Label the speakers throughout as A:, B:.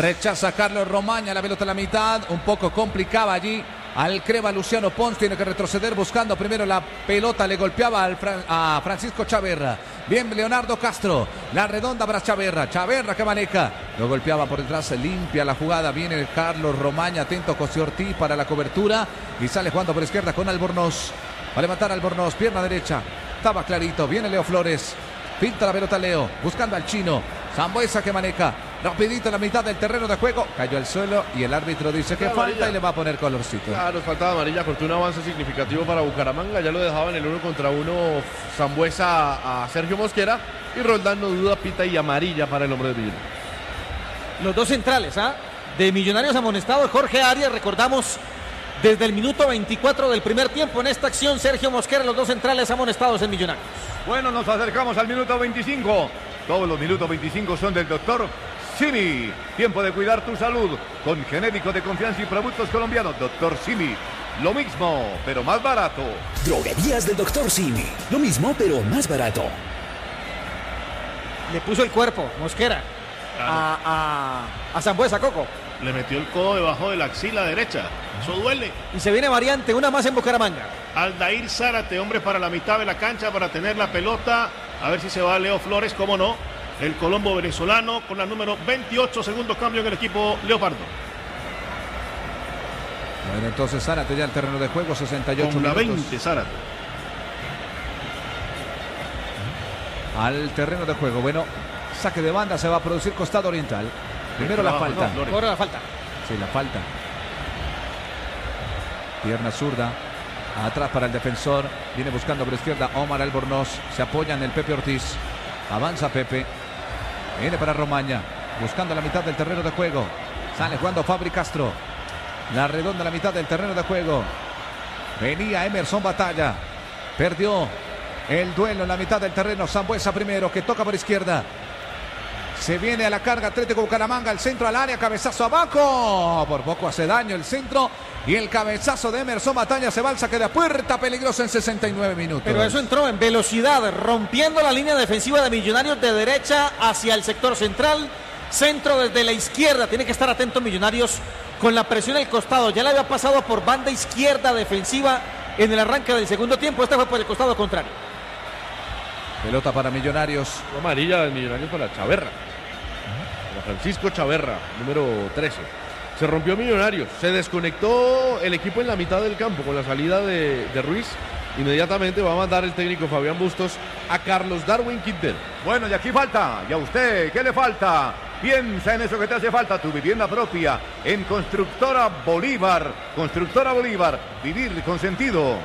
A: Rechaza Carlos Romaña, la pelota a la mitad, un poco complicaba allí al crema Luciano Pons, tiene que retroceder buscando primero la pelota, le golpeaba a Francisco Chaverra. Bien Leonardo Castro, la redonda para Chaverra que maneja, lo golpeaba por detrás, limpia la jugada, viene Carlos Romaña, atento José Ortiz para la cobertura y sale jugando por izquierda con Albornoz, va a levantar Albornoz, pierna derecha, estaba clarito, viene Leo Flores, pinta la pelota Leo, buscando al chino, Sambueza que maneja, rapidito en la mitad del terreno de juego, cayó al suelo y el árbitro dice que falta y le va a poner colorcito.
B: Claro, falta amarilla, cortó un avance significativo para Bucaramanga, ya lo dejaba en el 1 contra 1 Sambueza a Sergio Mosquera y Roldán no duda, pita y amarilla para el hombre de Millonarios.
C: Los dos centrales, de Millonarios amonestados, Jorge Arias, recordamos desde el minuto 24 del primer tiempo en esta acción, Sergio Mosquera, los dos centrales amonestados en Millonarios.
D: Bueno, nos acercamos al minuto 25. Todos los minutos 25 son del doctor Simi. Tiempo de cuidar tu salud con genérico de confianza y productos colombianos. Doctor Simi. Lo mismo, pero más barato.
E: Droguerías del doctor Simi. Lo mismo, pero más barato.
C: Le puso el cuerpo, Mosquera, a Sambueza, Coco.
F: Le metió el codo debajo de la axila derecha. Eso duele.
C: Y se viene variante, una más en Bucaramanga.
F: Aldair Zárate, hombre para la mitad de la cancha para tener la pelota. A ver si se va Leo Flores, cómo no. El colombo venezolano con la número 28, segundo cambio en el equipo Leopardo.
A: Bueno, entonces Zárate ya el terreno de juego, 68
F: con la
A: minutos.
F: 20, Zárate.
A: Al terreno de juego, bueno, saque de banda, se va a producir costado oriental. Primero la falta.
C: Ahora la falta.
A: Sí, la falta. Pierna zurda. Atrás para el defensor. Viene buscando por izquierda Omar Albornoz. Se apoya en el Pepe Ortiz. Avanza Pepe. Viene para Romaña. Buscando la mitad del terreno de juego. Sale jugando Fabri Castro. La redonda a la mitad del terreno de juego. Venía Emerson Batalla. Perdió el duelo en la mitad del terreno. Sambueza primero que toca por izquierda. Se viene a la carga Atlético Bucaramanga, el centro al área, cabezazo abajo. Por poco hace daño el centro y el cabezazo de Emerson Batalla se va al saque de puerta peligroso en 69 minutos.
C: Pero eso entró en velocidad, rompiendo la línea defensiva de Millonarios de derecha hacia el sector central. Centro desde la izquierda, tiene que estar atento Millonarios con la presión al costado. Ya le había pasado por banda izquierda defensiva en el arranque del segundo tiempo. Este fue por el costado contrario.
A: Pelota para Millonarios.
B: Amarilla de Millonarios para Chaverra. Para Francisco Chaverra, número 13. Se rompió Millonarios. Se desconectó el equipo en la mitad del campo con la salida de Ruiz. Inmediatamente va a mandar el técnico Fabián Bustos a Carlos Darwin Quintero.
D: Bueno, y aquí falta. ¿Y a usted qué le falta? Piensa en eso que te hace falta, tu vivienda propia en Constructora Bolívar. Constructora Bolívar, vivir con sentido.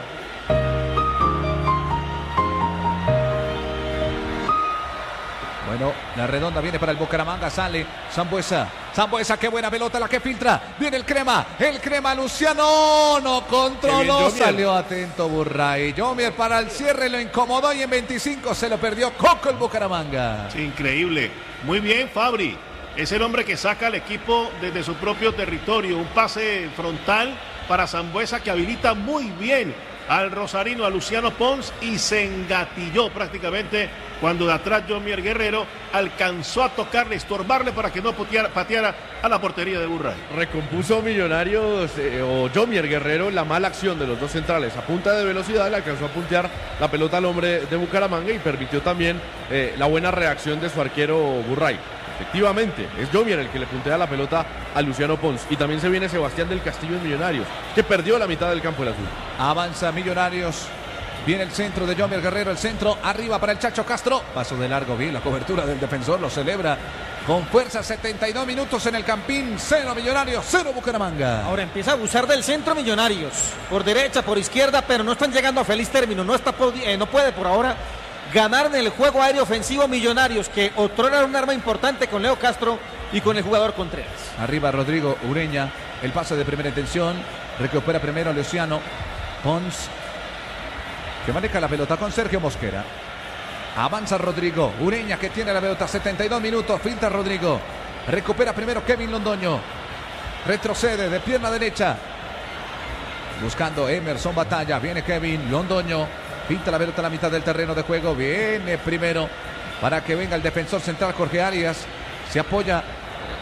A: Bueno, la redonda viene para el Bucaramanga, sale Sambueza, qué buena pelota la que filtra, viene el crema Luciano, no controló, salió atento Burray, Yomier para el cierre, lo incomodó y en 25 se lo perdió Coco el Bucaramanga.
F: Sí, increíble, muy bien Fabri, es el hombre que saca al equipo desde su propio territorio, un pase frontal para Sambueza que habilita muy bien al rosarino, a Luciano Pons, y se engatilló prácticamente cuando de atrás Jomier Guerrero alcanzó a tocarle, estorbarle para que no pateara a la portería de Burray.
B: Recompuso Millonarios o Jomier Guerrero la mala acción de los dos centrales. A punta de velocidad le alcanzó a puntear la pelota al hombre de Bucaramanga y permitió también la buena reacción de su arquero Burray. Efectivamente, es Jomier el que le puntea la pelota a Luciano Pons. Y también se viene Sebastián del Castillo en Millonarios, que perdió la mitad del campo del azul.
A: Avanza Millonarios. Viene el centro de Jomier Guerrero, el centro arriba para el Chacho Castro. Paso de largo, bien la cobertura del defensor, lo celebra con fuerza. 72 minutos en el Campín. 0 Millonarios, 0 Bucaramanga.
C: Ahora empieza a abusar del centro Millonarios. Por derecha, por izquierda, pero no están llegando a feliz término. No puede por ahora ganar en el juego aéreo ofensivo Millonarios, que otrora era un arma importante con Leo Castro y con el jugador Contreras.
A: Arriba Rodrigo Ureña, el pase de primera intención, recupera primero Luciano Pons, que maneja la pelota con Sergio Mosquera. Avanza Rodrigo Ureña, que tiene la pelota, 72 minutos, filtra Rodrigo, recupera primero Kevin Londoño, retrocede de pierna derecha, buscando Emerson Batalla, viene Kevin Londoño, pinta la pelota a la mitad del terreno de juego. Viene primero para que venga el defensor central Jorge Arias. Se apoya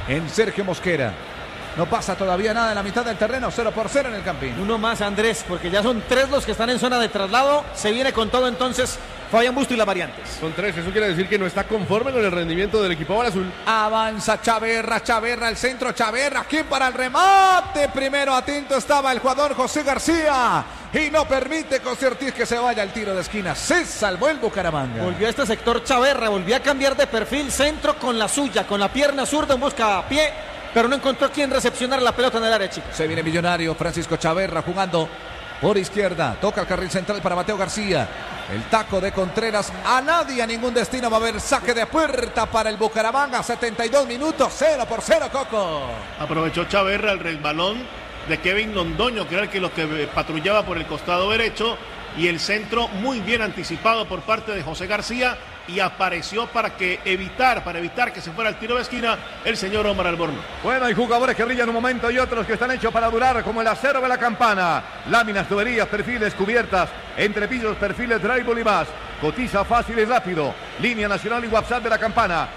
A: en Sergio Mosquera. No pasa todavía nada en la mitad del terreno, 0-0 en el Campín.
C: Uno más, Andrés, porque ya son 3 los que están en zona de traslado. Se viene con todo entonces Fabián Busto y las variantes.
B: Son 3, eso quiere decir que no está conforme con el rendimiento del equipo azul.
A: Avanza Chaverra, el centro, Chaverra, aquí para el remate. Primero atento estaba el jugador José García. Y no permite José Ortiz que se vaya al tiro de esquina. Se salvó el Bucaramanga.
C: Volvió a este sector Chaverra, volvió a cambiar de perfil, centro con la suya, con la pierna zurda en busca a pie, pero no encontró quien recepcionar la pelota en el área chica.
A: Se viene Millonario, Francisco Chaverra jugando por izquierda. Toca el carril central para Mateo García. El taco de Contreras a nadie, a ningún destino. Va a haber saque de puerta para el Bucaramanga. 72 minutos, 0-0, Coco.
F: Aprovechó Chaverra el resbalón de Kevin Londoño, que era el que patrullaba por el costado derecho. Y el centro muy bien anticipado por parte de José García. Y apareció para evitar que se fuera al tiro de esquina el señor Omar Albornoz.
D: Bueno, hay jugadores que brillan un momento y otros que están hechos para durar, como el acero de la Campana. Láminas, tuberías, perfiles, cubiertas, entrepisos, perfiles, drywall y más. Cotiza fácil y rápido. Línea nacional y WhatsApp de la Campana.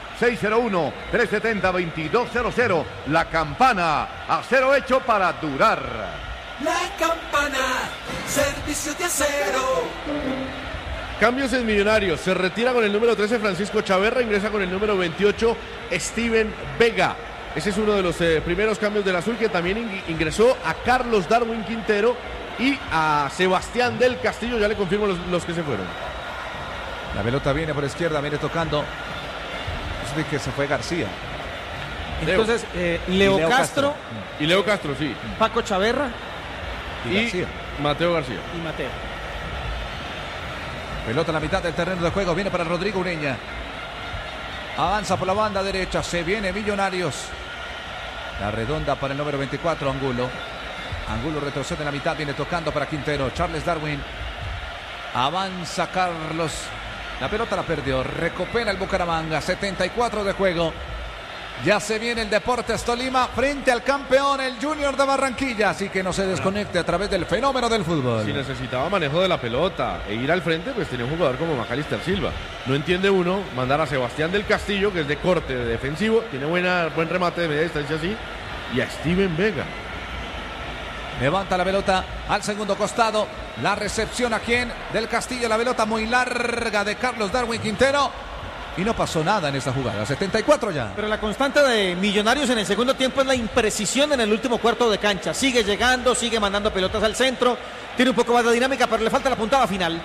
D: 601-370-2200. La Campana, acero hecho para durar.
E: La Campana, servicio de acero.
B: Cambios en Millonarios. Se retira con el número 13 Francisco Chaverra. Ingresa con el número 28 Steven Vega. Ese es uno de los primeros cambios del azul, que también ingresó a Carlos Darwin Quintero y a Sebastián del Castillo. Ya le confirmo los que se fueron.
A: La pelota viene por izquierda, viene tocando. Es que se fue García.
C: Entonces, Leo Castro.
B: Y Leo Castro, sí.
C: Paco Chaverra.
B: Y Mateo García.
C: Y Mateo.
A: Pelota en la mitad del terreno de juego. Viene para Rodrigo Ureña. Avanza por la banda derecha. Se viene Millonarios. La redonda para el número 24, Angulo. Angulo retrocede en la mitad. Viene tocando para Quintero. Charles Darwin. Avanza Carlos. La pelota la perdió. Recupera el Bucaramanga. 74 de juego. Ya se viene el Deportes Tolima frente al campeón, el Junior de Barranquilla. Así que no se desconecte a través del fenómeno del fútbol.
B: Si necesitaba manejo de la pelota e ir al frente, pues tenía un jugador como Macalister Silva. No entiende uno mandar a Sebastián del Castillo, que es de corte de defensivo, tiene buen remate de media distancia así, y a Steven Vega.
A: Levanta la pelota al segundo costado. La recepción a quien del Castillo. La pelota muy larga de Carlos Darwin Quintero. Y no pasó nada en esta jugada. 74 ya.
C: Pero la constante de Millonarios en el segundo tiempo es la imprecisión en el último cuarto de cancha. Sigue llegando, sigue mandando pelotas al centro. Tiene un poco más de dinámica, pero le falta la puntada final.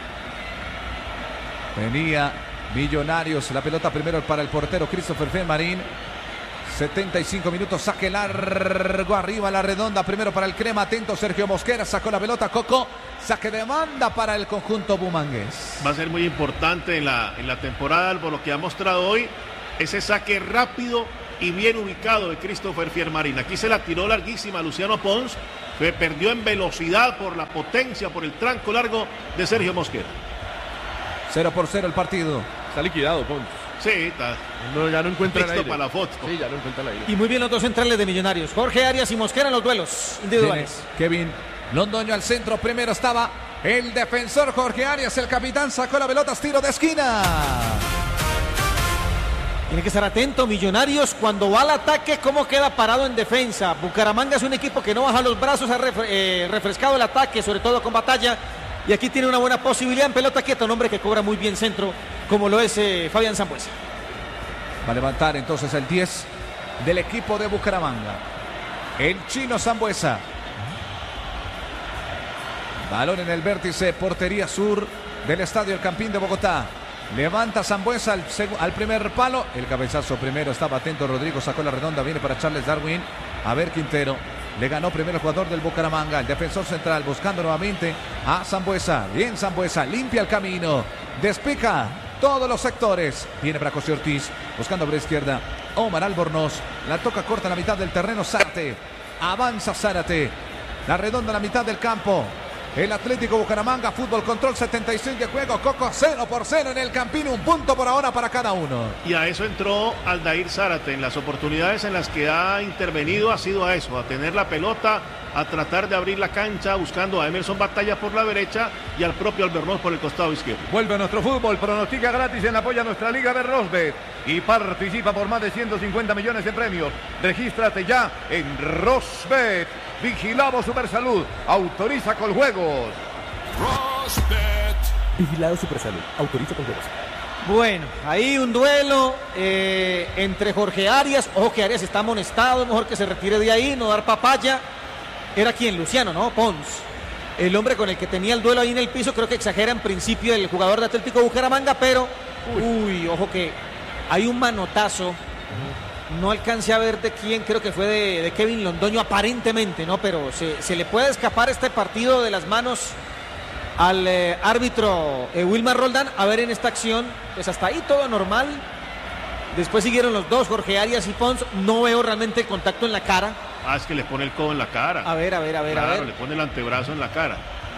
A: Tenía Millonarios la pelota primero para el portero Christopher Felmarín. 75 minutos, saque largo arriba, la redonda, primero para el crema, atento Sergio Mosquera, sacó la pelota, Coco, saque de banda para el conjunto bumangués.
F: Va a ser muy importante en la temporada, por lo que ha mostrado hoy, ese saque rápido y bien ubicado de Christopher Felmarín. Aquí se la tiró larguísima Luciano Pons, que perdió en velocidad por la potencia, por el tranco largo de Sergio Mosquera.
A: 0-0 el partido.
B: Está liquidado, Pons.
F: Sí, está.
B: No, ya no encuentra el aire.
F: Para la foto.
B: Sí, ya no encuentra el aire.
C: Y muy bien los dos centrales de Millonarios, Jorge Arias y Mosquera en los duelos individuales.
A: Kevin Londoño al centro, primero estaba el defensor Jorge Arias, el capitán sacó la pelota, tiro de esquina.
C: Tiene que estar atento Millonarios cuando va al ataque, cómo queda parado en defensa. Bucaramanga es un equipo que no baja los brazos, ha refrescado el ataque, sobre todo con Batalla. Y aquí tiene una buena posibilidad en pelota quieta, un hombre que cobra muy bien centro, como lo es Fabián Sambuesa.
A: Va a levantar entonces el 10 del equipo de Bucaramanga. El chino Sambuesa. Balón en el vértice, portería sur del Estadio El Campín de Bogotá. Levanta Sambuesa al primer palo. El cabezazo primero, estaba atento Rodrigo, sacó la redonda, viene para Charles Darwin. A ver Quintero. Le ganó primero el jugador del Bucaramanga, el defensor central, buscando nuevamente a Sambuesa. Bien Sambuesa, limpia el camino, despica todos los sectores. Viene para José Ortiz, buscando por la izquierda. Omar Albornoz, la toca corta en la mitad del terreno, Zárate. Avanza Zárate, la redonda en la mitad del campo. El Atlético Bucaramanga, fútbol control, 76 de juego, Coco 0-0 en el Campín, un punto por ahora para cada uno.
F: Y a eso entró Aldair Zárate, en las oportunidades en las que ha intervenido ha sido a eso, a tener la pelota, a tratar de abrir la cancha, buscando a Emerson Batalla por la derecha y al propio Albornoz por el costado izquierdo.
D: Vuelve a nuestro fútbol, pronostica gratis en apoyo a nuestra Liga Berrosbet. y participa por más de 150 millones de premios. Regístrate ya en Rosbet. Vigilado Supersalud. Autoriza con juegos.
E: Vigilado Supersalud. Autoriza con juegos.
C: Bueno, ahí un duelo entre Jorge Arias. Ojo que Arias está amonestado, mejor que se retire de ahí, no dar papaya. Era quien, Luciano, ¿no? Pons. El hombre con el que tenía el duelo ahí en el piso, creo que exagera en principio el jugador de Atlético Bucaramanga, pero, ojo que hay un manotazo. No alcancé a ver de quién, creo que fue de Kevin Londoño aparentemente, ¿no? Pero se le puede escapar este partido de las manos al árbitro Wilmar Roldán. A ver en esta acción, pues hasta ahí todo normal. Después siguieron los dos, Jorge Arias y Pons. No veo realmente el contacto en la cara.
F: Es que le pone el codo en la cara.
C: A ver.
F: Claro, le pone el antebrazo en la cara.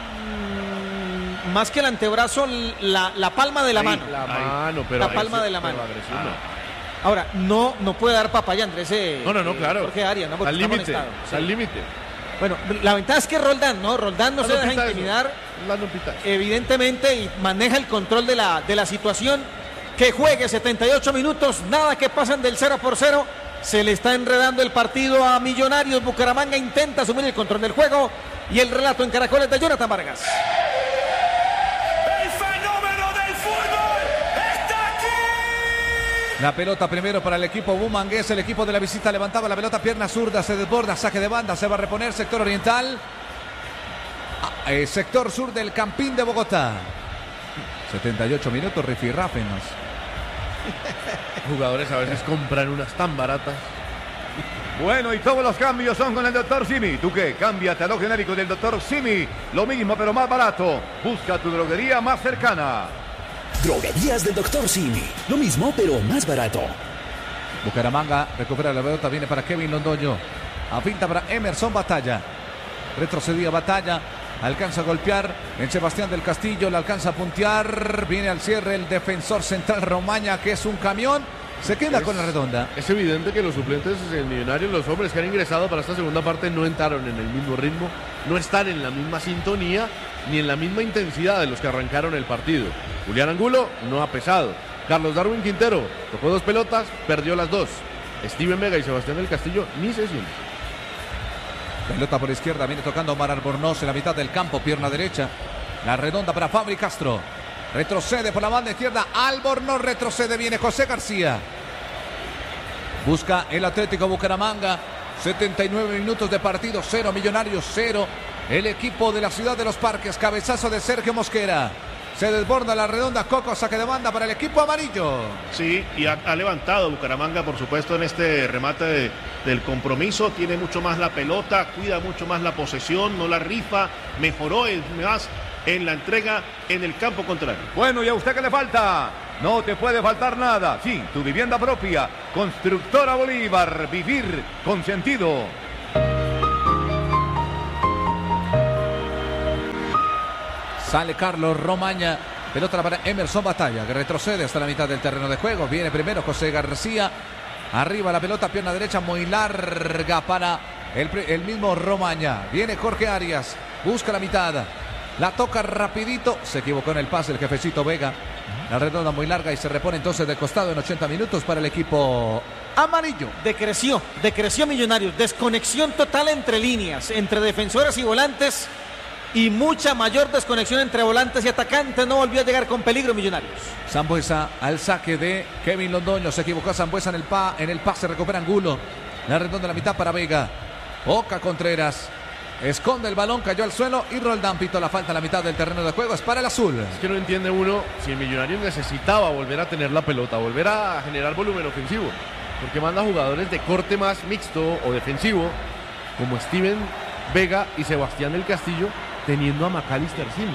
C: Más que el antebrazo, la palma de la mano.
B: Pero
C: la palma de la mano.
B: Agresión,
C: Ahora, no puede dar papaya, Andrés.
B: No, claro.
C: Jorge Arias, ¿no? Porque
B: al límite, al límite.
C: Bueno, la ventaja es que Roldán no se deja intimidar. Evidentemente, y maneja el control de la situación. Que juegue 78 minutos, nada que pasen del 0-0. Se le está enredando el partido a Millonarios. Bucaramanga intenta asumir el control del juego. Y el relato en Caracoles de Jonathan Vargas.
G: El fenómeno del fútbol está aquí.
A: La pelota primero para el equipo bumangués. El equipo de la visita levantaba la pelota, pierna zurda, se desborda, saque de banda, se va a reponer, sector oriental. Sector sur del Campín de Bogotá. 78 minutos, rifirráfenos.
B: Jugadores a veces compran unas tan baratas.
D: Bueno, y todos los cambios son con el Dr. Simi. ¿Tú qué? Cámbiate a lo genérico del Dr. Simi. Lo mismo pero más barato. Busca tu droguería más cercana.
E: Droguerías del Dr. Simi. Lo mismo pero más barato.
A: Bucaramanga recupera la pelota, viene para Kevin Londoño. A finta para Emerson Batalla. Retrocedía Batalla. Alcanza a golpear en Sebastián del Castillo, le alcanza a puntear, viene al cierre el defensor central Romaña, que es un camión, se queda con la redonda.
B: Es evidente que los suplentes del Millonario, los hombres que han ingresado para esta segunda parte, no entraron en el mismo ritmo, no están en la misma sintonía, ni en la misma intensidad de los que arrancaron el partido. Julián Angulo no ha pesado, Carlos Darwin Quintero tocó 2 pelotas, perdió las 2. Steven Vega y Sebastián del Castillo ni se sienten.
A: Pelota por izquierda, viene tocando Omar Albornoz en la mitad del campo, pierna derecha. La redonda para Fabri Castro. Retrocede por la banda izquierda, Albornoz retrocede, viene José García. Busca el Atlético Bucaramanga. 79 minutos de partido, 0 Millonarios, 0. El equipo de la Ciudad de los Parques, cabezazo de Sergio Mosquera. Se desborda la redonda, Coco, saque de banda para el equipo amarillo.
F: Sí, y ha levantado Bucaramanga, por supuesto, en este remate del compromiso. Tiene mucho más la pelota, cuida mucho más la posesión, no la rifa, mejoró más en la entrega en el campo contrario.
D: Bueno, ¿y a usted qué le falta? No te puede faltar nada. Sí, tu vivienda propia. Constructora Bolívar, vivir con sentido.
A: Sale Carlos Romaña, pelota para Emerson Batalla, que retrocede hasta la mitad del terreno de juego. Viene primero José García, arriba la pelota, pierna derecha muy larga para el mismo Romaña. Viene Jorge Arias, busca la mitad, la toca rapidito, se equivocó en el pase el jefecito Vega. La redonda muy larga y se repone entonces de costado en 80 minutos para el equipo amarillo.
C: Decreció Millonarios, desconexión total entre líneas, entre defensores y volantes. Y mucha mayor desconexión entre volantes y atacantes. No volvió a llegar con peligro Millonarios.
A: Sambuesa al saque de Kevin Londoño. Se equivocó Sambuesa en el pase. Recupera Angulo. La redonda de la mitad para Vega. Oca Contreras. Esconde el balón, cayó al suelo y Roldán pitó la falta a la mitad del terreno de juego. Es para el azul.
B: Es que no entiende uno si el Millonarios necesitaba volver a tener la pelota, volver a generar volumen ofensivo. Porque manda jugadores de corte más mixto o defensivo, como Steven Vega y Sebastián del Castillo, teniendo a Macalister Silva.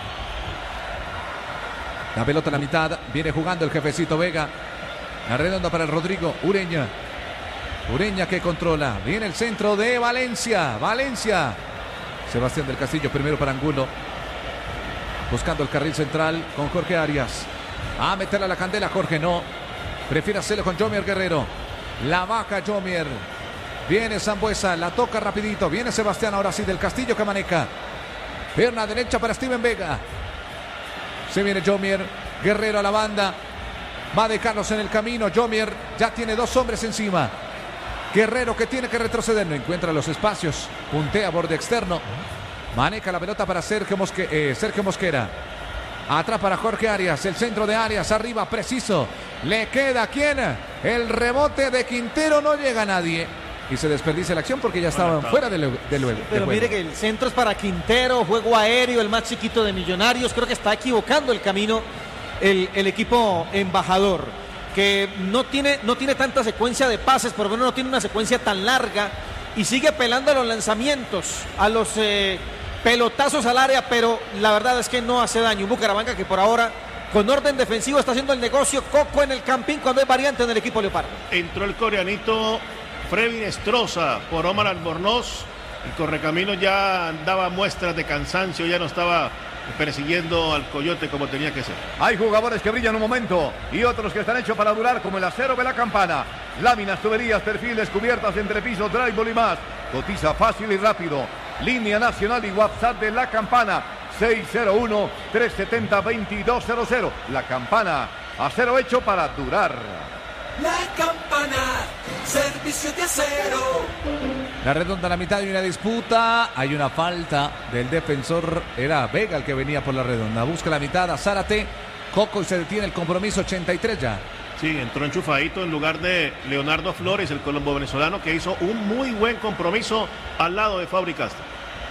A: La pelota en la mitad, viene jugando el jefecito Vega. La redonda para el Rodrigo Ureña. Ureña que controla, viene el centro de Valencia. Sebastián del Castillo primero para Angulo, buscando el carril central con Jorge Arias. A meterle a la candela, Jorge no, prefiere hacerlo con Jomier Guerrero. La baja Jomier, viene Sambuesa, la toca rapidito, viene Sebastián ahora sí del Castillo que maneja. Pierna derecha para Steven Vega. Se viene Jomier Guerrero a la banda. Va de Carlos en el camino. Jomier ya tiene 2 hombres encima. Guerrero que tiene que retroceder. No encuentra los espacios. Puntea borde externo. Maneja la pelota para Sergio Mosquera. Atrás para Jorge Arias. El centro de Arias. Arriba preciso. Le queda ¿quién? El rebote de Quintero. No llega a nadie. Y se desperdicia la acción porque ya estaban fuera del juego.
C: Pero mire que el centro es para Quintero. Juego aéreo. El más chiquito de Millonarios. Creo que está equivocando el camino el equipo embajador, que no tiene tanta secuencia de pases, por lo menos no tiene una secuencia tan larga y sigue apelando a los lanzamientos, a los pelotazos al área, pero la verdad es que no hace daño. Un Bucaramanga que por ahora con orden defensivo está haciendo el negocio. Coco en el campín cuando hay variante en el equipo leopardo.
F: Entró el coreanito Frevin Estroza por Omar Albornoz. El correcamino ya daba muestras de cansancio, ya no estaba persiguiendo al Coyote como tenía que ser.
D: Hay jugadores que brillan un momento y otros que están hechos para durar, como el acero de la Campana. Láminas, tuberías, perfiles, cubiertas, entrepisos, drywall y más. Cotiza fácil y rápido. Línea nacional y WhatsApp de la Campana. 601-370-2200. La Campana, acero hecho para durar.
G: La Campana, servicio de acero.
A: La redonda a la mitad, hay una disputa, hay una falta del defensor, era Vega el que venía por la redonda, busca la mitad a Zárate, Coco y se detiene el compromiso. 83 ya.
F: Sí, entró enchufadito en lugar de Leonardo Flores, el colombo venezolano, que hizo un muy buen compromiso al lado de Fabri Castro.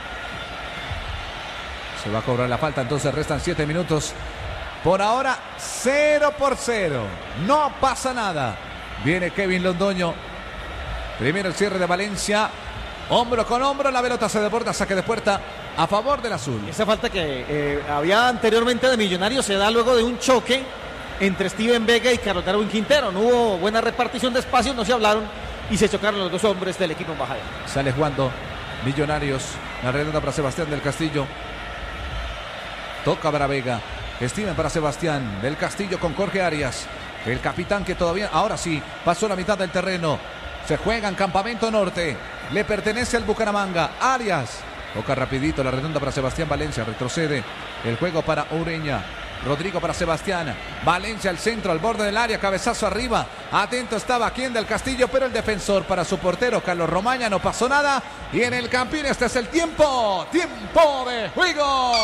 A: Se va a cobrar la falta, entonces restan 7 minutos. Por ahora 0-0, no pasa nada. Viene Kevin Londoño. Primero el cierre de Valencia. Hombro con hombro, la pelota se desborda, saque de puerta a favor del azul.
C: Esa falta que había anteriormente de Millonarios se da luego de un choque entre Steven Vega y Carlos Darwin Quintero. No hubo buena repartición de espacios, no se hablaron y se chocaron los 2 hombres del equipo embajador.
A: Sale jugando Millonarios. La redonda para Sebastián del Castillo. Toca para Vega. Steven para Sebastián del Castillo con Jorge Arias. El capitán que todavía, ahora sí, pasó la mitad del terreno. Se juega en Campamento Norte. Le pertenece al Bucaramanga. Arias. Toca rapidito la redonda para Sebastián Valencia. Retrocede el juego para Ureña. Rodrigo para Sebastián. Valencia al centro, al borde del área. Cabezazo arriba. Atento estaba quien del Castillo, pero el defensor para su portero, Carlos Romaña. No pasó nada. Y en el Campín este es el tiempo. Tiempo de juego.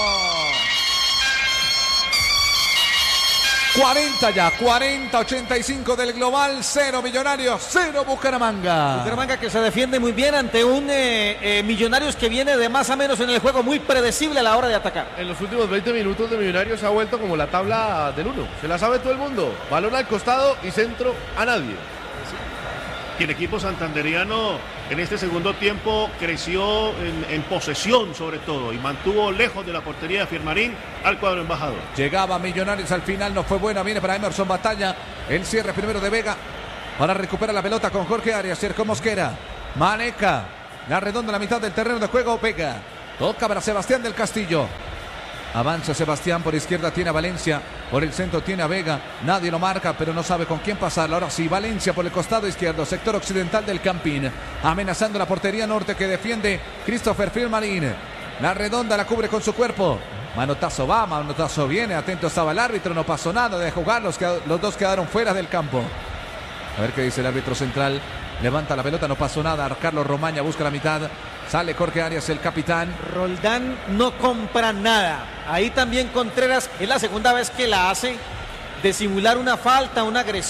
A: 40 ya, 40-85 del global, 0 Millonarios, 0 Bucaramanga.
C: Bucaramanga que se defiende muy bien ante un Millonarios que viene de más a menos en el juego, muy predecible a la hora de atacar.
B: En los últimos 20 minutos de Millonarios se ha vuelto como la tabla del 1. Se la sabe todo el mundo. Balón al costado y centro a nadie.
F: Y el equipo santanderiano en este segundo tiempo creció en posesión sobre todo y mantuvo lejos de la portería de Firmarín al cuadro embajador.
A: Llegaba Millonarios, al final no fue buena, viene para Emerson Batalla, el cierre primero de Vega para recuperar la pelota con Jorge Arias, Sergio Mosquera, maneja la redonda a la mitad del terreno de juego, Vega, toca para Sebastián del Castillo. Avanza Sebastián, por izquierda tiene a Valencia, por el centro tiene a Vega, nadie lo marca, pero no sabe con quién pasarla. Ahora sí, Valencia por el costado izquierdo, sector occidental del Campín, amenazando la portería norte que defiende Christopher Firmarín. La redonda la cubre con su cuerpo. Manotazo va, manotazo viene, atento estaba el árbitro, no pasó nada de jugar, los 2 quedaron fuera del campo. A ver qué dice el árbitro central. Levanta la pelota, no pasó nada. Carlos Romaña busca la mitad. Sale Jorge Arias, el capitán.
C: Roldán no compra nada. Ahí también Contreras, es la segunda vez que la hace, de simular una falta, una agresión.